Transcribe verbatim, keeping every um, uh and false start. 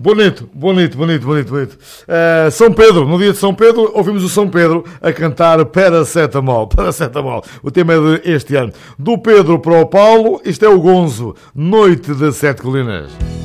Bonito, bonito, bonito, bonito, bonito. Uh, São Pedro, no dia de São Pedro, ouvimos o São Pedro a cantar Paracetamol. Paracetamol, o tema é de este ano. Do Pedro para o Paulo, isto é o Gonzo, Noite de Sete Colinas.